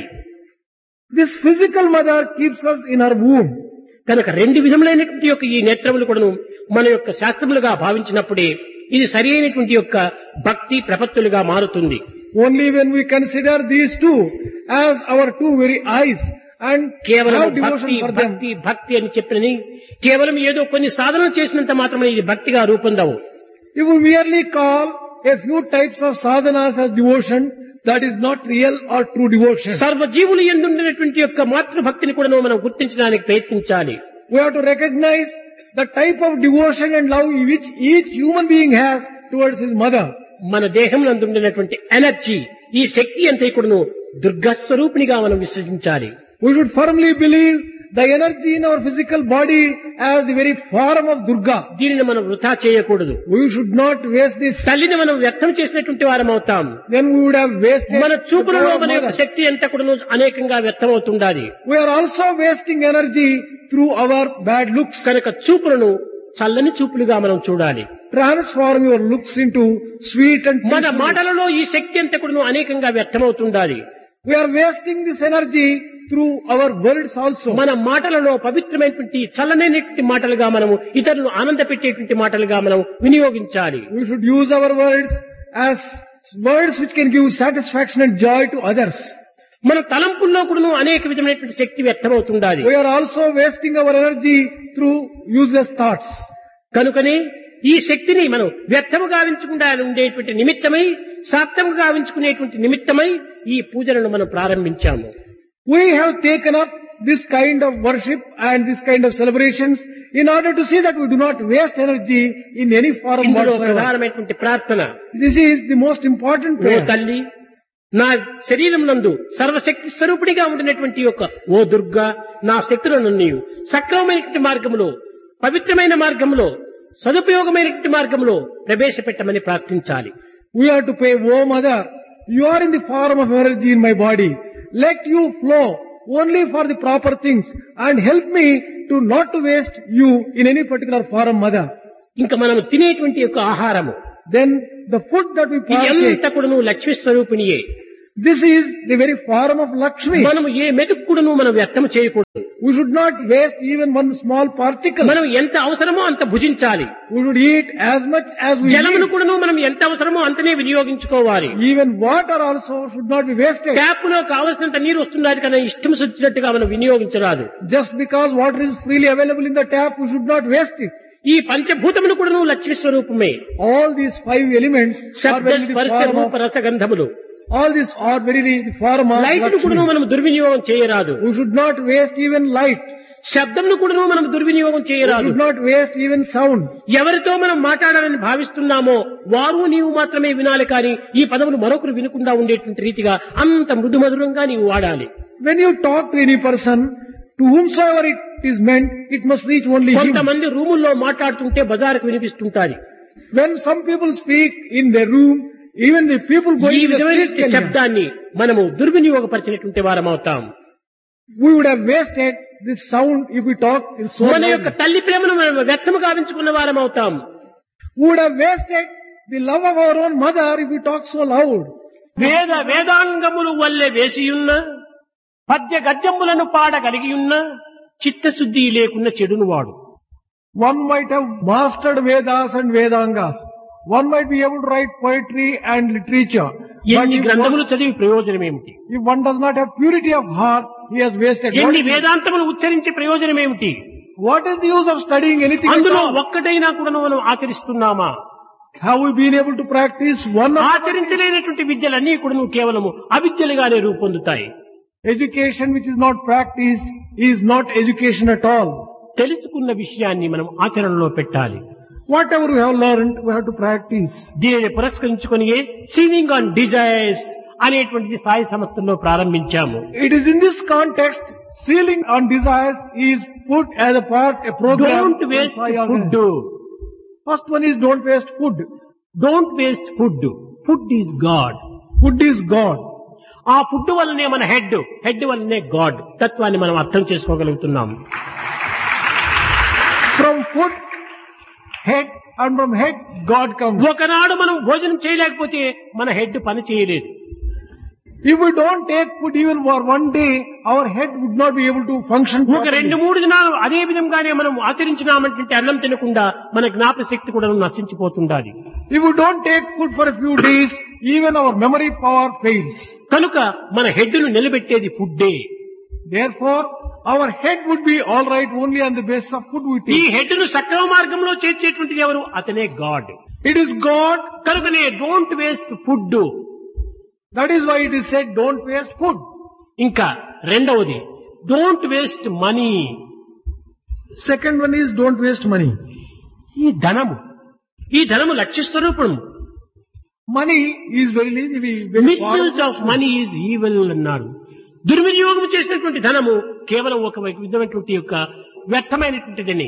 This physical mother keeps us in her womb. కనుక రెండు విధములైనటువంటి యొక్క ఈ నేత్రములు కూడాను మన యొక్క శాస్త్రములుగా భావించినప్పుడే ఇది సరి అయినటువంటి యొక్క భక్తి ప్రపత్తులుగా మారుతుంది. Only when we consider these two as our two very eyes and కేవలం have devotion భక్తి for them, భక్తి భక్తి అని చెప్పినని కేవలం ఏదో కొన్ని సాధనలు చేసినంత మాత్రమే ఇది భక్తిగా రూపొందవు. if we merely call a few types of sadhanas as devotion, that is not real or true devotion. సర్వజీవులు ఎందుండినటువంటి యొక్క మాతృభక్తిని కూడా మనం గుర్తించడానికి ప్రయత్నించాలి. We have to recognize the type of devotion and love which each human being has towards his mother. మన దేహంలో ఉండినటువంటి energy, ఈ శక్తి అంతా కూడాను దుర్గా స్వరూపిణిగా మనం విశ్వసించాలి. We should firmly believe the energy in our physical body as the very form of Durga. దీనిని మనం వృథా చేయకూడదు. We should not waste this. తల్లిని మనం వ్యర్థం చేసినటువంటి వారం అవుతాం. Then we would have wasted మన the చూపులలో power of మన యొక్క mother. శక్తి అంతా కూడాను అనేకంగా వ్యర్థమవుతుండాలి. We are also wasting energy through our bad looks. కనుక చూపులను చల్లని చూపులుగా మనం చూడాలి. Transform your looks into sweet and మన peaceful. మాటలలో ఈ శక్తి అంతా కూడాను అనేకంగా వ్యర్థమవుతుండాలి. We are wasting this energy through our words also. మన మాటలలో పవిత్రమైనటువంటి చల్లనైనటువంటి మాటలుగా మనము ఇతరులను ఆనంద పెట్టేటువంటి మాటలుగా మనం వినియోగించాలి. We should use our words as words which can give satisfaction and joy to others. మన తలంపుల్లో కూడాను అనేక విధమైనటువంటి శక్తి వ్యర్థమవుతుండాలి. We are also wasting our energy through useless thoughts. కనుకనే ఈ శక్తిని మనం వ్యర్థము గావించకుండా ఉండేటువంటి నిమిత్తమై, సార్థము గావించుకునేటువంటి నిమిత్తమై ఈ పూజలను మనం ప్రారంభించాము. We have taken up this kind of worship and this kind of celebrations in order to see that we do not waste energy in any form ఇందులో whatsoever. ప్రధానమైనటువంటి ప్రార్థన, This is the most important oh prayer. తల్లి, నా శరీరం నందు సర్వశక్తి స్వరూపిణిగా ఉండినటువంటి యొక్క ఓ దుర్గా, నా శక్తులను నీవు సక్రమమైనటువంటి మార్గంలో, పవిత్రమైన మార్గంలో, సదుపయోగమైనటువంటి మార్గంలో ప్రవేశపెట్టమని ప్రార్థించాలి. We have to pray, "O Mother, you are in the form of energy in my body. Let you flow only for the proper things and help me to not to waste you in any particular form, Mother." ఇంకా మనం తినేటువంటి యొక్క ఆహారము, Then the food that we ఇది partake, ఎంత కూడాను Lakshmi స్వరూపిణియే. this is the very form of Lakshmi. మనము ఏ మెతుకు కూడాను మనం వ్యర్థం చేయకూడదు. We should not waste even one small particle. మనం ఎంత అవసరమో అంత భుజించాలి. We should eat as much as we జలమును need. కూడాను మనం ఎంత అవసరమో అంతనే వినియోగించుకోవాలి. Even water also should not be wasted. Tap లో కావలసినంత నీరు వస్తున్నది కానీ ఇష్టం వచ్చినట్టుగా మనం వినియోగించరాదు. Just because water is freely available in the tap, we should not waste it. ఈ పంచభూతములు కూడాను లక్ష్మీ స్వరూపమే. All these five elements are శబ్ద very the స్పర్శ form Roopa of, రసగంధములు. all these are very the form of light ను కూడాను Lakshmi. మనం దుర్వినియోగం చేయరాదు. We should not waste even light. శబ్దంను కూడాను మనం దుర్వినియోగం We చేయరాదు. should not waste even sound. ఎవరితో మనం మాట్లాడాలని భావిస్తున్నామో వారు నీవు మాత్రమే వినాలి కానీ ఈ పదములు మరొకరు వినకుండా ఉండేటువంటి రీతిగా అంత మృదుమధురంగా నీవు వాడాలి. When you talk to any person, to whomsoever it is meant, it must reach only him. కొంతమంది రూముల్లో మాట్లాడుతుంటే బజారుకు వినిపిస్తుంటారు. When some people speak in their room, even the people ఈ going in the విధమైన streets can hear. శబ్దాన్ని మనము దుర్వినియోగపరిచినటువంటి వారం అవుతాం. We would have wasted this sound if we talk in so మన యొక్క loud. తల్లి ప్రేమను మనం వ్యర్థము గావించుకున్న వారం అవుతాం. We would have wasted the love of our own mother if we talk so loud. వేద వేదాంగములు వల్లే వేసియున్న పద్య గద్యములను పాడగలిగియున్న చిత్తశుద్ధి లేకున్న చెడును వాడు. One might have mastered Vedas and Vedangas. One might be able to write poetry and literature. But ఎన్ని if గ్రంథములు one, చదివి ప్రయోజనం ఏమిటి? if one does not have purity of heart, he has wasted. What ఎన్ని is, వేదాంతములు ఉచ్చరించే ప్రయోజనం ఏమిటి? what is the use of studying anything at అందులో all? ఒక్కటైనా కూడా మనం ఆచరిస్తున్నామా? Have we been able to practice one of ఆచరించలేనటువంటి విద్యలన్నీ కూడా నువ్వు కేవలము అవిద్యలుగానే రూపొందుతాయి. education which is not practiced is not education at all. తెలుసుకున్న విషయాన్ని మనం ఆచరణలో పెట్టాలి. Whatever we have learned, we have to practice. దీనిని పురస్కరించుకొని సీలింగ్ ఆన్ డిజైర్స్ అనేటువంటిది సాయి సంస్థల్లో ప్రారంభించాము. It is in this context, sealing on desires is put as a part, a program. Don't in waste Sai food. Organization. First one is don't waste food. Don't waste food. Food is God. Food is God. ఆ food వల్లనే మన head, head వల్లనే God తత్వాన్ని మనం అర్థం చేసుకోగలుగుతున్నాం. From food, head, and from head, God comes. ఒకనాడు మనం భోజనం చేయలేకపోతే మన హెడ్ పని చేయలేదు. If we don't take food even for one day, our head would not be able to function ఒక properly. రెండు మూడు దినాలు అదే విధంగానే మనం ఆచరించినామంటే అన్నం తినకుండా మన జ్ఞాపక శక్తి కూడా నశించిపోతుండాలి. If we don't take food for a few days, even our memory power fails. కనుక మన హెడ్ ను నిలబెట్టేది ఫుడ్డే. Therefore, our head would be all right only on the basis of food we ఈ take. హెడ్ ను సక్రమ మార్గంలో చేర్చేటువంటిది ఎవరు? అతనే గాడ్. It is God. కనుకనే don't waste food. That is why it is said, don't waste food. ఇంకా రెండవది don't waste money. Second one is, don't waste money. ఈ ధనము, ఈ ధనము లక్ష్య స్వరూపము. Money is very very, very misuse of money is evil అన్నారు. దుర్వినియోగం చేసినటువంటి ధనము కేవలం ఒక విధమైనటువంటి యొక్క వ్యర్థమైనటువంటిదని.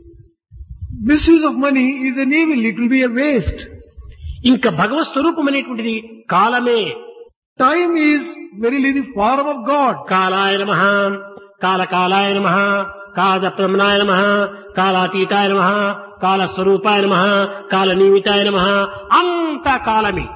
misuse of money is an evil. It will be a waste. ఇంకా భగవత్ స్వరూపం అనేటువంటిది కాలమే. Time is verily the form of God. కాలాయ నమః, కాలకాలాయ నమః, కాలప్రమణాయ నమః, కాలాతీతాయ నమః, కాలస్వరూపాయ నమః, కాలనిమితాయ నమః. అంతా కాలమే.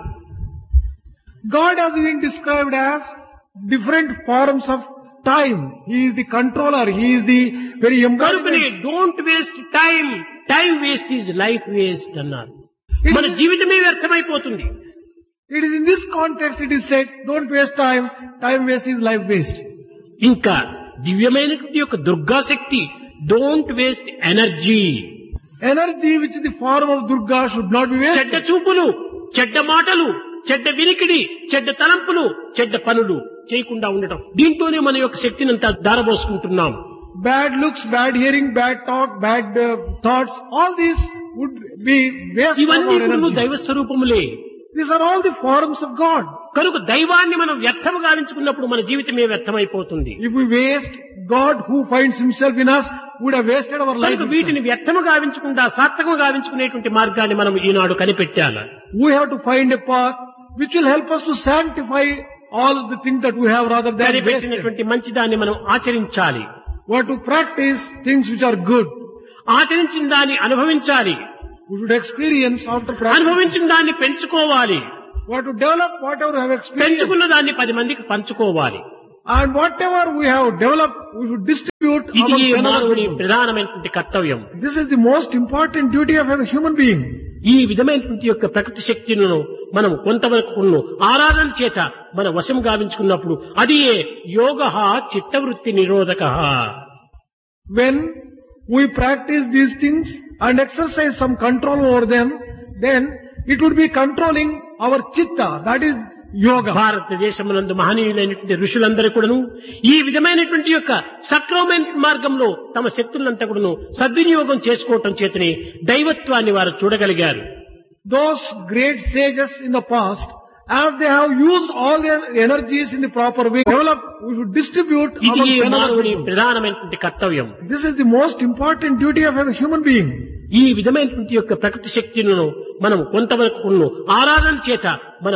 God has been described as different forms of time. He is the controller. He is the very కనుకనే embodiment. Don't waste time. Time waste is life waste అన్నారు. మన జీవితమే వ్యర్థమైపోతుంది. It is in this context it is said, don't waste time. Time waste is life waste. ఇంకా దివ్యమైనటువంటి యొక్క Durga Shakti don't waste energy. Energy which is the form of Durga should not be చెడ్డ wasted. చూపులు, చెడ్డ మాటలు, చెడ్డ వినికిడి, చెడ్డ తలంపులు, చెడ్డ పనులు చేయకుండా ఉండటం, దీంట్లోనే మన యొక్క శక్తిని అంతా దారబోసుకుంటున్నాం. Bad looks, bad hearing, bad talk, bad uh, thoughts, all these would be waste of ఇవన్నీ our కూడా energy. దైవ స్వరూపములే. These are all the forms of God. కనుక దైవాన్ని మనం వ్యర్థము గావించుకున్నప్పుడు మన జీవితమే వ్యర్థమైపోతుంది. If we waste God who finds himself in us, would have wasted our life. కనుక వీటిని itself. వ్యర్థము గావించకుండా సార్థకము గావించుకునేటువంటి మార్గాన్ని మనం ఈనాడు కనిపెట్టాలి. We have to find a path which will help us to sanctify all the things that we have rather than wasted. కనిపెట్టినటువంటి మంచిదాన్ని మనం ఆచరించాలి. We have to practice things which are good. ఆచరించిన దాన్ని అనుభవించాలి. We should experience after practice. అనుభవించిన దాన్ని పెంచుకోవాలి. We have to develop whatever we have experienced. పెంచుకున్న దాన్ని పది మందికి పంచుకోవాలి. And whatever we have developed, we should distribute ఇది among another మానవుని people. ప్రధానమైనటువంటి కర్తవ్యం. This is the most important duty of a human being. ఈ విధమైనటువంటి యొక్క ప్రకృతి శక్తులను మనం కొంతవరకు ఆరాధన చేత మన వశం గావించుకున్నప్పుడు అది యోగ చిత్తవృత్తి నిరోధక. When we practice these things and exercise some control over them, then it would be controlling our chitta. That is yoga. భారతదేశమునందు మహనీయులైనటువంటి ఋషులందరూ కూడాను ఈ విధమైనటువంటి యొక్క సక్రమైన మార్గంలో తమ శక్తులంతా కూడాను సద్వినియోగం చేసుకోవటం చేతనే దైవత్వాన్ని వారు చూడగలిగారు. Those great sages in the past, as they have used all their energies in the proper way, develop, we should distribute ఇది among another మానవుని people. ప్రధానమైనటువంటి కర్తవ్యం. This is the most important duty of a human being. ఈ విధమైనటువంటి యొక్క ప్రకృతి శక్తులను మనం కొంతవరకు ఆరాధన చేత మన